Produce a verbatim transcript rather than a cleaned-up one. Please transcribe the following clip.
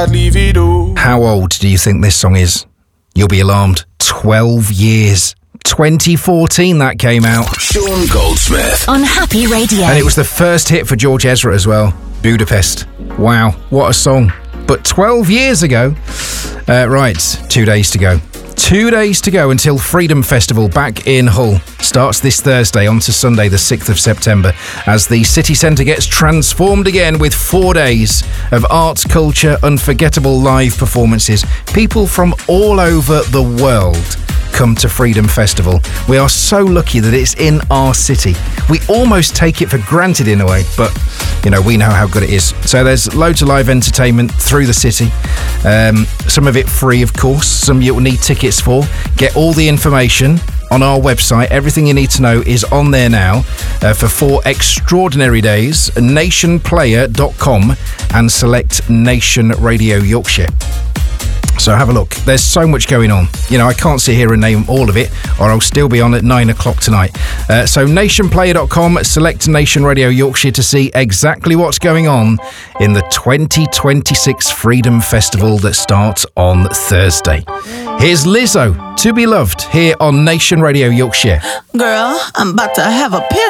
How old do you think this song is? You'll be alarmed. twelve years. twenty fourteen that came out. Sean Goldsmith on Happy Radio. And it was the first hit for George Ezra as well. Budapest. Wow, what a song. But twelve years ago. Uh, right, two days to go. Two days to go until Freedom Festival back in Hull starts this Thursday on to Sunday the sixth of September as the city centre gets transformed again with four days of arts, culture, unforgettable live performances. People from all over the world come to Freedom Festival. We are so lucky that it's in our city. We almost take it for granted in a way, but you know, we know how good it is. So there's loads of live entertainment through the city. Um, some of it free, of course. Some you'll need tickets for. Get all the information on our website. Everything you need to know is on there now uh, for four extraordinary days. nation player dot com and select Nation Radio Yorkshire. So have a look. There's so much going on. You know, I can't sit here and name all of it, or I'll still be on at nine o'clock tonight. Uh, so nation player dot com, select Nation Radio Yorkshire to see exactly what's going on in the twenty twenty-six Freedom Festival that starts on Thursday. Here's Lizzo, To Be Loved, here on Nation Radio Yorkshire. Girl, I'm about to have a pill.